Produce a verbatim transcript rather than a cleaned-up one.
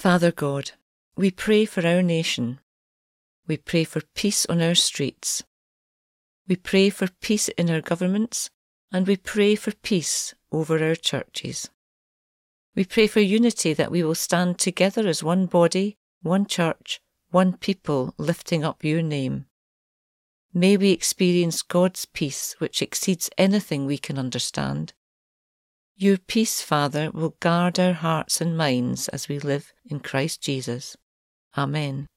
Father God, we pray for our nation. We pray for peace on our streets. We pray for peace in our governments, and we pray for peace over our churches. We pray for unity, that we will stand together as one body, one church, one people, lifting up your name. May we experience God's peace, which exceeds anything we can understand. Your peace, Father, will guard our hearts and minds as we live in Christ Jesus. Amen.